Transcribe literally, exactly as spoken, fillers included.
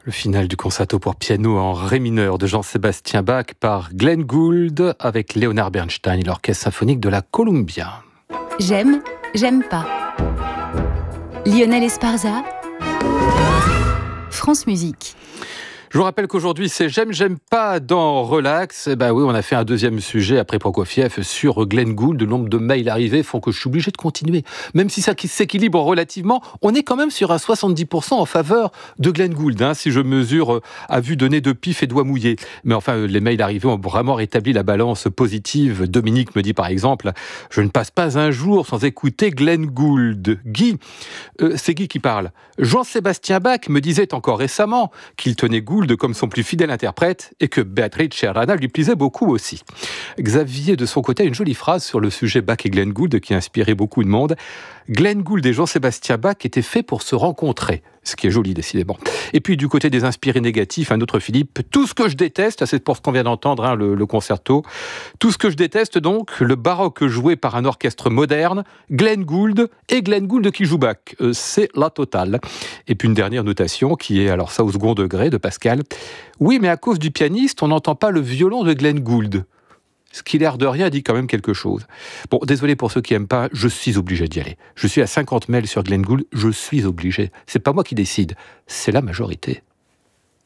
Le final du concerto pour piano en ré mineur de Jean-Sébastien Bach par Glenn Gould avec Leonard Bernstein et l'Orchestre symphonique de la Columbia. J'aime, j'aime pas. Lionel Esparza, France Musique. Je vous rappelle qu'aujourd'hui, c'est J'aime, j'aime pas dans Relax. Ben oui, on a fait un deuxième sujet après Prokofiev sur Glenn Gould. Le nombre de mails arrivés font que je suis obligé de continuer. Même si ça s'équilibre relativement, on est quand même sur un soixante-dix pour cent en faveur de Glenn Gould, hein, si je mesure à vue de nez de pif et doigts mouillés. Mais enfin, les mails arrivés ont vraiment rétabli la balance positive. Dominique me dit par exemple, je ne passe pas un jour sans écouter Glenn Gould. Guy, euh, c'est Guy qui parle. Jean-Sébastien Bach me disait encore récemment qu'il tenait Gould comme son plus fidèle interprète et que Beatrice Arana lui plaisait beaucoup aussi. Xavier, de son côté, a une jolie phrase sur le sujet Bach et Glenn Gould qui a inspiré beaucoup de monde. Glenn Gould et Jean-Sébastien Bach étaient faits pour se rencontrer, ce qui est joli décidément. Et puis du côté des inspirés négatifs, un autre Philippe, tout ce que je déteste, c'est pour ce qu'on vient d'entendre, hein, le, le concerto, tout ce que je déteste donc, le baroque joué par un orchestre moderne, Glenn Gould et Glenn Gould qui joue Bach, euh, c'est la totale. Et puis une dernière notation qui est, alors ça au second degré, de Pascal, oui mais à cause du pianiste, on n'entend pas le violon de Glenn Gould. Ce qui, l'air de rien, dit quand même quelque chose. Bon, désolé pour ceux qui n'aiment pas, je suis obligé d'y aller. Je suis à cinquante mails sur Glenn Gould, je suis obligé. C'est pas moi qui décide, c'est la majorité.